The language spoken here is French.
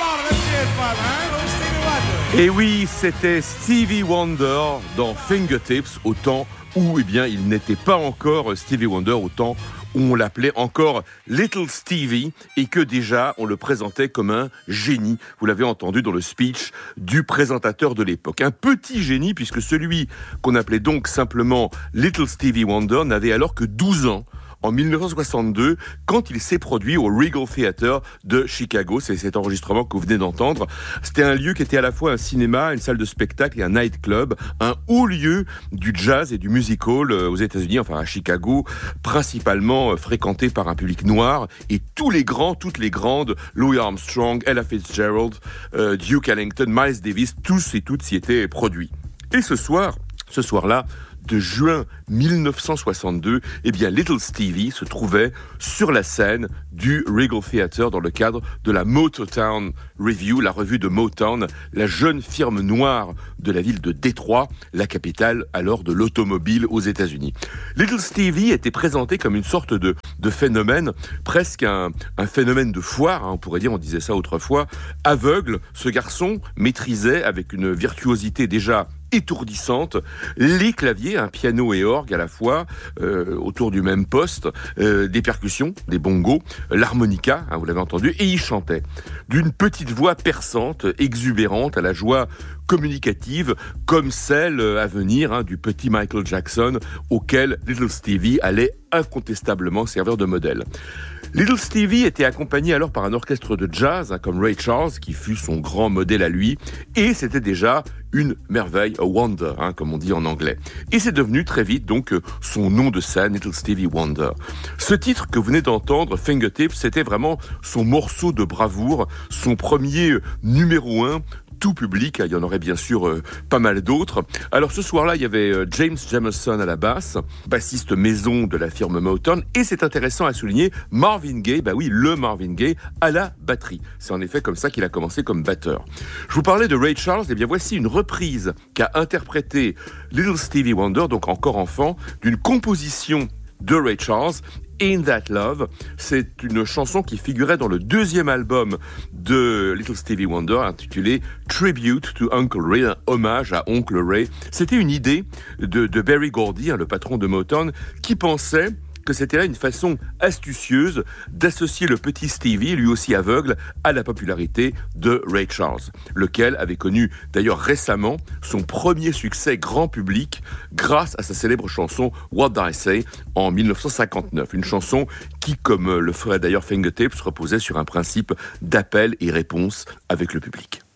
Et oui, c'était Stevie Wonder dans Fingertips, au temps où il n'était pas encore Stevie Wonder, au temps où on l'appelait encore Little Stevie et que déjà on le présentait comme un génie. Vous l'avez entendu dans le speech du présentateur de l'époque. Un petit génie puisque celui qu'on appelait donc simplement Little Stevie Wonder n'avait alors que 12 ans. En 1962, quand il s'est produit au Regal Theatre de Chicago. C'est cet enregistrement que vous venez d'entendre. C'était un lieu qui était à la fois un cinéma, une salle de spectacle et un nightclub, un haut lieu du jazz et du music hall aux États-Unis, enfin à Chicago, principalement fréquenté par un public noir. Et tous les grands, toutes les grandes, Louis Armstrong, Ella Fitzgerald, Duke Ellington, Miles Davis, tous et toutes s'y étaient produits. Et ce soir-là, de juin 1962, Little Stevie se trouvait sur la scène du Regal Theatre dans le cadre de la Motown Review, la revue de Motown, la jeune firme noire de la ville de Détroit, la capitale alors de l'automobile aux États-Unis. Little Stevie était présenté comme une sorte de phénomène, presque un phénomène de foire, on pourrait dire, on disait ça autrefois, aveugle. Ce garçon maîtrisait avec une virtuosité déjà étourdissante les claviers, un piano et orgue à la fois, autour du même poste, des percussions, des bongos, l'harmonica, vous l'avez entendu, et il chantait d'une petite voix perçante, exubérante, à la joie communicative, comme celle à venir du petit Michael Jackson, auquel Little Stevie allait incontestablement servir de modèle. Little Stevie était accompagné alors par un orchestre de jazz, comme Ray Charles, qui fut son grand modèle à lui, et c'était déjà une merveille, a wonder, comme on dit en anglais. Et c'est devenu très vite donc son nom de scène, Little Stevie Wonder. Ce titre que vous venez d'entendre, Fingertips, c'était vraiment son morceau de bravoure, son premier numéro 1, tout public, il y en aurait bien sûr pas mal d'autres. Alors ce soir-là, il y avait James Jamerson à la basse, bassiste maison de la firme Motown, et c'est intéressant à souligner, Marvin Gaye, le Marvin Gaye, à la batterie. C'est en effet comme ça qu'il a commencé comme batteur. Je vous parlais de Ray Charles, voici une reprise qu'a interprété Little Stevie Wonder, donc encore enfant, d'une composition de Ray Charles, In That Love. C'est une chanson qui figurait dans le deuxième album de Little Stevie Wonder, intitulé Tribute to Uncle Ray, un hommage à Oncle Ray. C'était une idée de Berry Gordy, le patron de Motown, qui pensait que c'était là une façon astucieuse d'associer le petit Stevie, lui aussi aveugle, à la popularité de Ray Charles, lequel avait connu d'ailleurs récemment son premier succès grand public grâce à sa célèbre chanson What Did I Say en 1959. Une chanson qui, comme le ferait d'ailleurs Fingertips, reposait sur un principe d'appel et réponse avec le public.